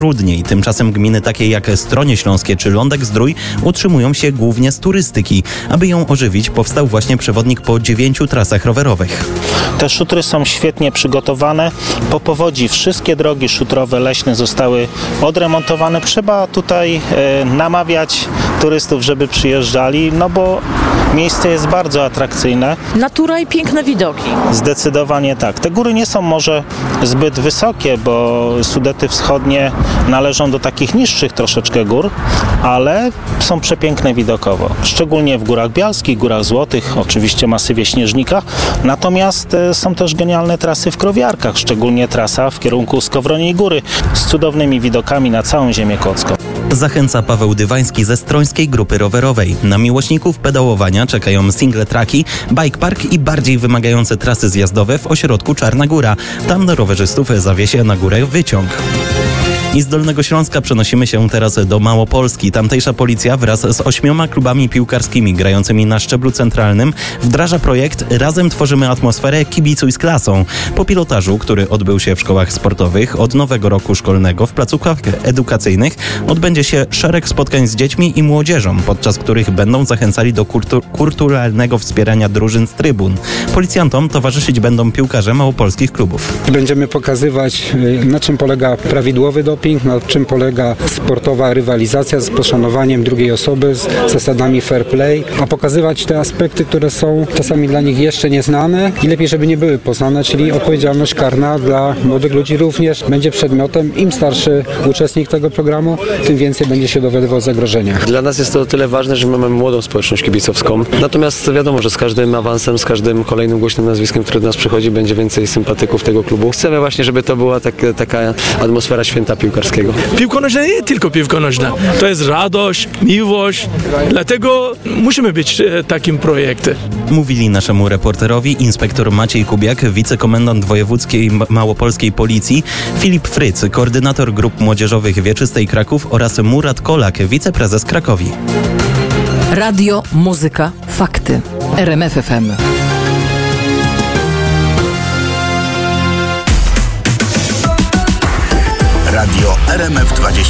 trudniej. Tymczasem gminy takie jak Stronie Śląskie czy Lądek-Zdrój utrzymują się głównie z turystyki. Aby ją ożywić, powstał właśnie przewodnik po 9 trasach rowerowych. Te szutry są świetnie przygotowane. Po powodzi wszystkie drogi szutrowe, leśne zostały odremontowane. Trzeba tutaj namawiać turystów, żeby przyjeżdżali, no bo miejsce jest bardzo atrakcyjne. Natura i piękne widoki. Zdecydowanie tak. Te góry nie są może zbyt wysokie, bo Sudety Wschodnie należą do takich niższych troszeczkę gór, ale są przepiękne widokowo. Szczególnie w Górach Bialskich, Górach Złotych, oczywiście masywie Śnieżnika. Natomiast są też genialne trasy w Krowiarkach, szczególnie trasa w kierunku Skowroniej Góry z cudownymi widokami na całą ziemię kocką. Zachęca Paweł Dywański ze Strońskiej Grupy Rowerowej. Na miłośników pedałowania czekają single tracki, bike park i bardziej wymagające trasy zjazdowe w ośrodku Czarna Góra. Tam rowerzystów zawiezie na górę wyciąg. I z Dolnego Śląska przenosimy się teraz do Małopolski. Tamtejsza policja wraz z 8 klubami piłkarskimi grającymi na szczeblu centralnym wdraża projekt Razem tworzymy atmosferę kibicuj z klasą. Po pilotażu, który odbył się w szkołach sportowych, od nowego roku szkolnego w placówkach edukacyjnych odbędzie się szereg spotkań z dziećmi i młodzieżą, podczas których będą zachęcali do kulturalnego wspierania drużyn z trybun. Policjantom towarzyszyć będą piłkarze małopolskich klubów. Będziemy pokazywać, na czym polega prawidłowy doping, na czym polega sportowa rywalizacja z poszanowaniem drugiej osoby, z zasadami fair play, a pokazywać te aspekty, które są czasami dla nich jeszcze nieznane i lepiej, żeby nie były poznane, czyli odpowiedzialność karna dla młodych ludzi również będzie przedmiotem. Im starszy uczestnik tego programu, tym więcej będzie się dowiadywał o zagrożeniach. Dla nas jest to o tyle ważne, że mamy młodą społeczność kibicowską. Natomiast wiadomo, że z każdym awansem, z każdym kolejnym głośnym nazwiskiem, który do nas przychodzi, będzie więcej sympatyków tego klubu. Chcemy właśnie, żeby to była taka atmosfera święta piłkarskiego. Piłka nożna nie tylko piłka nożna. To jest radość, miłość. Dlatego musimy być takim projektem. Mówili naszemu reporterowi inspektor Maciej Kubiak, wicekomendant wojewódzkiej małopolskiej policji, Filip Fryc, koordynator grup młodzieżowych Wieczystej Kraków oraz Murat Kolak, wiceprezes Krakowi. Radio, muzyka, fakty. RMF FM. Radio RMF24.